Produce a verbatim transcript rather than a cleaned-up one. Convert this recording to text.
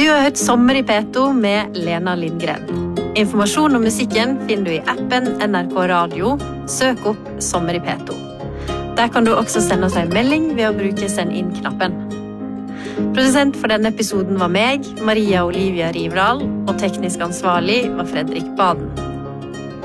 Du har hørt Sommer i P to med Lena Lindgren. Informasjon om musikken finner du i appen N R K Radio. Søk opp Sommer i P to. Der kan du også sende oss en melding ved å bruke send inn-knappen. Produsent for denne episoden var meg, Maria Olivia Rivral, og teknisk ansvarlig var Fredrik Baden.